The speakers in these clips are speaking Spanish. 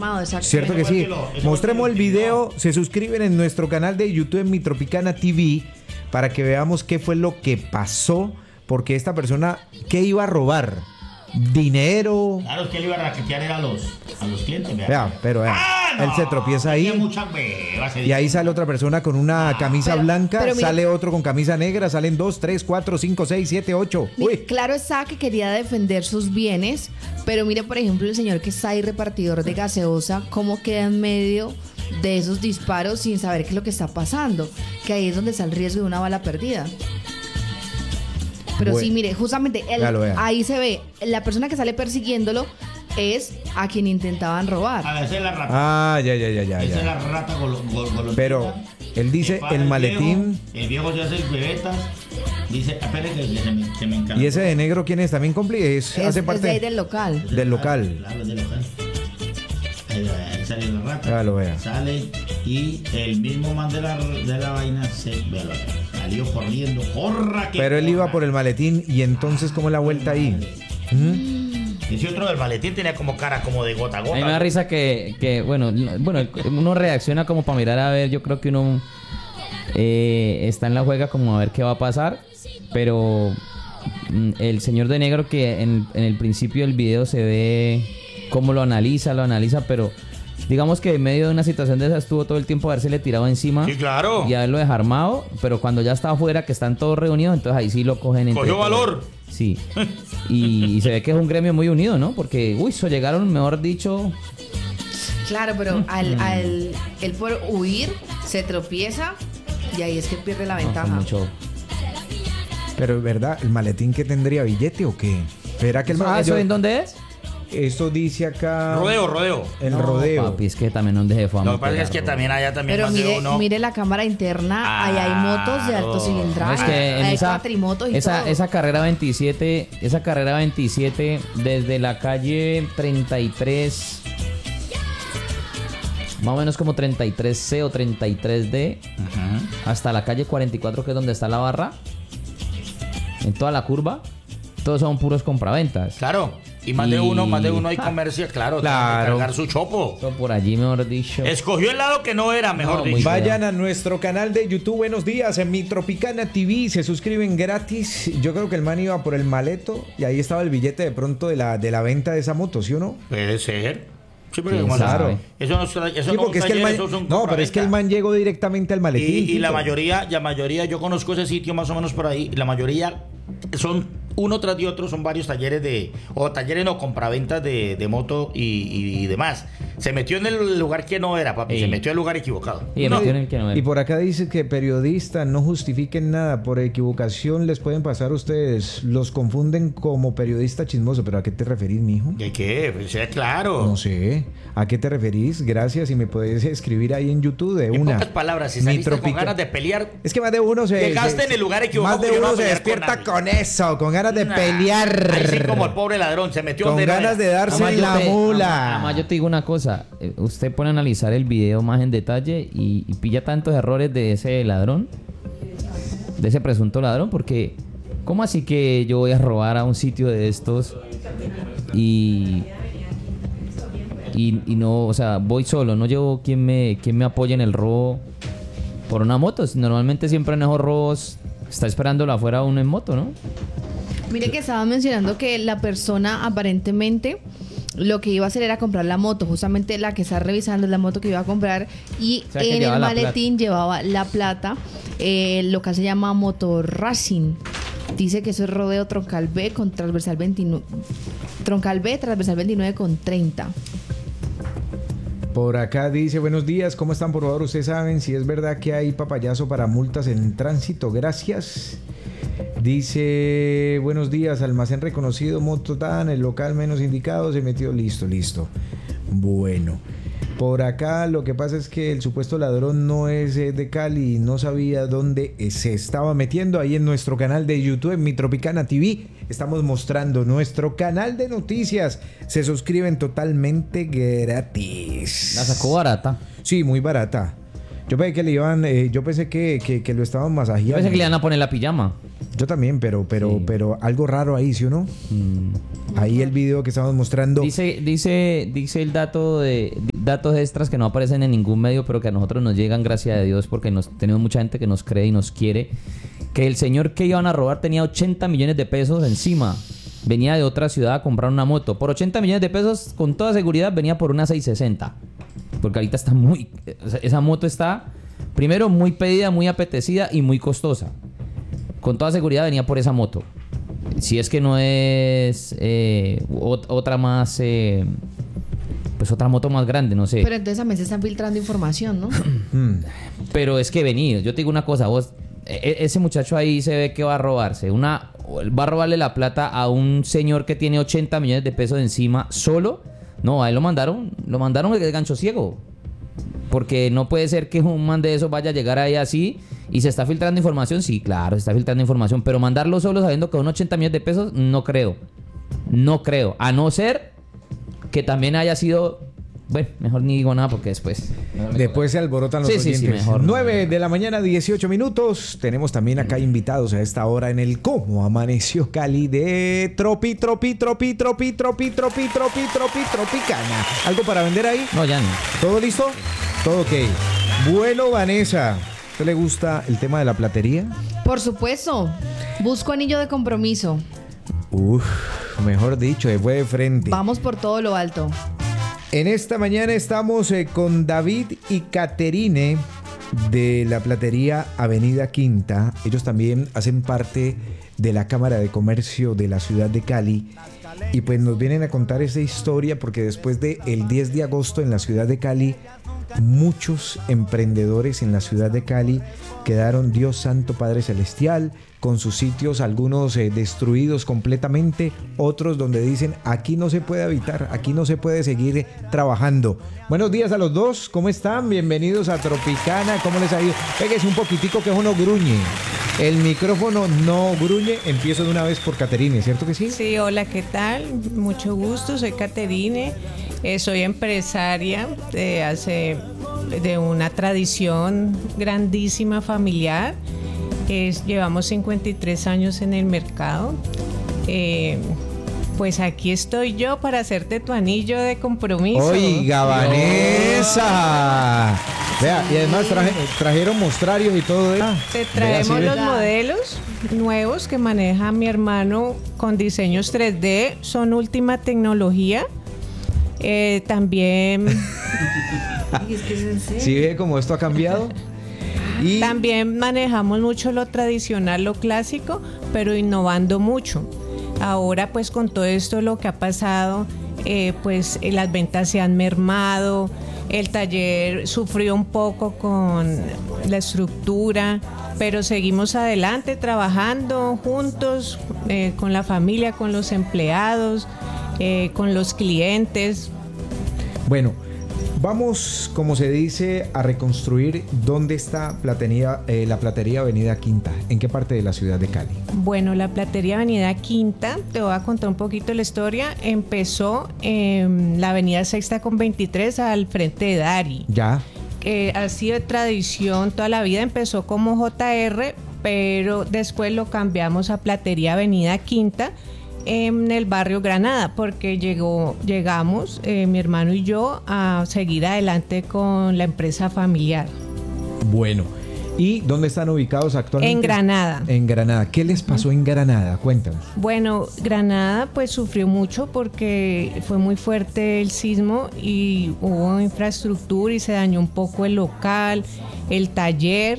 armado, exacto. Cierto que sí. Mostremos el video, se suscriben en nuestro canal de YouTube en Mi Tropicana TV para que veamos qué fue lo que pasó, porque esta persona, ¿qué iba a robar? Dinero. Claro, es que él iba a raquetear a los clientes. Vea, pero vea, él se tropieza ahí. Y ahí sale otra persona con una camisa blanca, pero mira, sale otro con camisa negra, salen 2, 3, 4, 5, 6, 7, 8. Uy. Claro está que quería defender sus bienes, pero mire, por ejemplo, el señor que está ahí repartidor de gaseosa, cómo queda en medio de esos disparos sin saber qué es lo que está pasando, que ahí es donde está el riesgo de una bala perdida. Pero bueno, sí, mire, justamente ahí se ve, la persona que sale persiguiéndolo es a quien intentaban robar. Esa es la rata. Ya. Esa es la rata golondrina. Pero él dice el maletín. El viejo se hace el bebetas. Dice, espere que se me encanta. ¿Y ese de negro quién es? ¿También cumple? Hace parte de ahí del local. Del local. Claro, del local. Ahí sale la rata. Ya lo vea. Sale y el mismo man de la vaina salió corriendo. ¡Corra! Pero él iba por el maletín y entonces, ¿cómo es la vuelta ahí? Y si otro del maletín tenía como cara como de gota a gota. A mí me da risa que bueno, uno reacciona como para mirar a ver, yo creo que uno está en la juega como a ver qué va a pasar, pero el señor de negro que en el principio del video se ve cómo lo analiza, pero digamos que en medio de una situación de esa estuvo todo el tiempo a haberse tirado encima. Sí, claro. Y haberlo desarmado, pero cuando ya está afuera, que están todos reunidos, entonces ahí sí lo cogen entre Cogió todos. valor. Sí. Y se ve que es un gremio muy unido, ¿no? Porque, llegaron, mejor dicho... Claro, pero él por huir se tropieza y ahí es que pierde la ventaja. mucho... Pero es verdad, ¿el maletín que tendría billete o qué? ¿Espera que el ¿Eso en dónde es? Eso dice acá... Rodeo. El No, rodeo. Papi, es que también no deje fama. Lo que pasa es que también allá también Pero más de uno. mire la cámara interna, ahí hay motos de alto cilindraje, No, es que en hay esa, cuatrimotos y todo. esa carrera 27, desde la calle 33, más o menos como 33C o 33D, hasta la calle 44, que es donde está la barra, en toda la curva, todos son puros compraventas. Claro. Y más de uno hay comercio, claro. Tiene que cargar su chopo. Eso por allí, mejor dicho. Escogió el lado que no era, mejor dicho. Vayan a nuestro canal de YouTube, buenos días, en Mi Tropicana TV, se suscriben gratis. Yo creo que el man iba por el maleto y ahí estaba el billete de pronto de la venta de esa moto, ¿sí o no? Puede ser. Sí, pero Claro. Eso no Sí, porque es que el man, pero es que el man llegó directamente al maletín. Y la mayoría, yo conozco ese sitio más o menos por ahí, la mayoría son uno tras de otro, son varios talleres compraventas de moto y demás. Se metió en el lugar que no era, papi, se metió en el lugar equivocado. Y metió en el que no era. Y por acá dice que periodistas no justifiquen nada, por equivocación les pueden pasar a ustedes, los confunden como periodista chismoso, pero ¿a qué te referís, mijo? ¿De qué? Pues sea claro. No sé, ¿a qué te referís? Gracias, y me puedes escribir ahí en YouTube de En una. pocas palabras, si saliste con ganas de pelear, Es que más de uno llegaste en el lugar equivocado. Más de porque yo no uno voy a se pelear despierta con con eso, con ganas de pelear. Ahí sí, como el pobre ladrón, se metió Con donde no ganas era. de darse Además, la mula. Además, yo te digo una cosa. Usted pone a analizar el video más en detalle y pilla tantos errores de ese ladrón, de ese presunto ladrón, porque ¿cómo así que yo voy a robar a un sitio de estos y no, o sea, voy solo, no llevo quien me apoye en el robo por una moto? Normalmente siempre en esos robos está esperándolo afuera uno en moto, ¿no? Mire que estaba mencionando que la persona aparentemente lo que iba a hacer era comprar la moto, justamente la que está revisando es la moto que iba a comprar, y O sea, que en llevaba el la maletín llevaba la plata, lo que se llama Motor Racing. Dice que eso es rodeo troncal B con transversal 29, troncal B, transversal 29 con 30. Por acá dice, buenos días, ¿cómo están? Por favor, ustedes saben si es verdad que hay papayazo para multas en tránsito, gracias. Dice, buenos días, almacén reconocido, moto tan, el local menos indicado, se metió, listo. Bueno, por acá lo que pasa es que el supuesto ladrón no es de Cali y no sabía dónde se estaba metiendo. Ahí en nuestro canal de YouTube, en Mi Tropicana TV, estamos mostrando nuestro canal de noticias. Se suscriben totalmente gratis. La sacó barata. Sí, muy barata. Yo pensé que le iban, yo pensé que lo estaban masajeando. Yo pensé que le iban a poner la pijama. Yo también, pero algo raro ahí, ¿sí o no? Ahí el video que estamos mostrando. Dice el dato datos extras que no aparecen en ningún medio, pero que a nosotros nos llegan, gracias a Dios, porque tenemos mucha gente que nos cree y nos quiere. Que el señor que iban a robar tenía 80 millones de pesos encima. Venía de otra ciudad a comprar una moto. Por 80 millones de pesos, con toda seguridad, venía por una 660. Porque ahorita está esa moto está, primero, muy pedida, muy apetecida y muy costosa. Con toda seguridad venía por esa moto. Si es que no es otra más... pues otra moto más grande, no sé. Pero entonces también se están filtrando información, ¿no? Pero es que vení, yo te digo una cosa, vos... Ese muchacho ahí se ve que va a robarse va a robarle la plata a un señor que tiene 80 millones de pesos encima solo. No, a él lo mandaron el gancho ciego. Porque no puede ser que un man de esos vaya a llegar ahí así y se está filtrando información. Sí, claro, se está filtrando información, pero mandarlo solo sabiendo que son 80 millones de pesos, no creo. A no ser que también haya sido... Bueno, mejor ni digo nada porque después se alborotan los oyentes. Sí, mejor. 9 de la mañana, 18 minutos. Tenemos también acá invitados a esta hora en el Cómo Amaneció Cali de Tropicana. ¿Algo para vender ahí? No, ya no. ¿Todo listo? Todo ok. Bueno, Vanessa, ¿a usted le gusta el tema de la platería? Por supuesto. Busco anillo de compromiso. Mejor dicho, se fue de frente. Vamos por todo lo alto. En esta mañana estamos con David y Caterine de la platería Avenida Quinta. Ellos también hacen parte de la Cámara de Comercio de la ciudad de Cali. Y pues nos vienen a contar esa historia porque después del 10 de agosto en la ciudad de Cali, muchos emprendedores en la ciudad de Cali quedaron, Dios Santo Padre Celestial, con sus sitios, algunos destruidos completamente, otros donde dicen aquí no se puede habitar, aquí no se puede seguir trabajando. Buenos días a los dos, ¿cómo están? Bienvenidos a Tropicana, ¿cómo les ha ido? Péguese un poquitico que uno gruñe. El micrófono no gruñe. Empiezo de una vez por Caterine, ¿cierto que sí? Sí, hola, ¿qué tal? Mucho gusto, soy Caterine, soy empresaria de una tradición grandísima familiar. Llevamos 53 años en el mercado. Pues aquí estoy yo para hacerte tu anillo de compromiso. Oiga, Vanessa. Vea, y además trajeron mostrarios y todo eso. Te traemos los modelos nuevos que maneja mi hermano con diseños 3D. Son última tecnología. También... ¿Sí ve cómo esto ha cambiado? Y también manejamos mucho lo tradicional, lo clásico, pero innovando mucho. Ahora pues con todo esto lo que ha pasado, pues las ventas se han mermado, el taller sufrió un poco con la estructura, pero seguimos adelante trabajando juntos con la familia, con los empleados, con los clientes. Bueno, vamos, como se dice, a reconstruir dónde está la platería Avenida Quinta. ¿En qué parte de la ciudad de Cali? Bueno, la platería Avenida Quinta, te voy a contar un poquito la historia. Empezó en la Avenida Sexta con 23 al frente de Dari. Ya. Ha sido de tradición toda la vida. Empezó como JR, pero después lo cambiamos a platería Avenida Quinta, en el barrio Granada, porque llegamos mi hermano y yo a seguir adelante con la empresa familiar. Bueno, ¿y dónde están ubicados actualmente? En Granada. En Granada. ¿Qué les pasó en Granada? Cuéntanos. Bueno, Granada pues sufrió mucho porque fue muy fuerte el sismo y hubo infraestructura y se dañó un poco el local, el taller.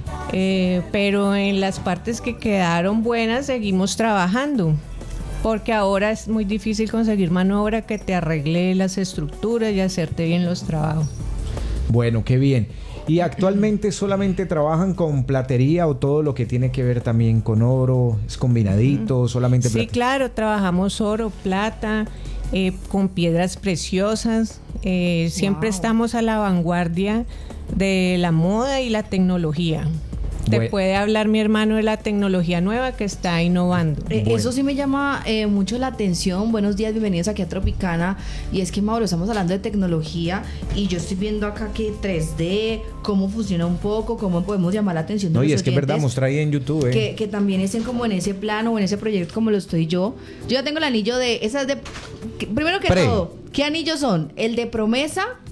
Pero en las partes que quedaron buenas seguimos trabajando. Porque ahora es muy difícil conseguir mano de obra que te arregle las estructuras y hacerte bien los trabajos. Bueno, qué bien. ¿Y actualmente solamente trabajan con platería o todo lo que tiene que ver también con oro? ¿Es combinadito? ¿Solamente plata? Sí, claro, trabajamos oro, plata, con piedras preciosas. Siempre estamos a la vanguardia de la moda y la tecnología. Te puede hablar mi hermano de la tecnología nueva que está innovando. Eso sí me llama mucho la atención. Buenos días, bienvenidos aquí a Tropicana. Y es que, Mauro, estamos hablando de tecnología y yo estoy viendo acá que 3D, cómo funciona un poco, cómo podemos llamar la atención de los oyentes. No, y es que es verdad, mostrar ahí en YouTube. Que también estén como en ese plano o en ese proyecto como lo estoy yo. Yo ya tengo el anillo de... Esas de primero que todo, ¿qué anillos son? El de promesa,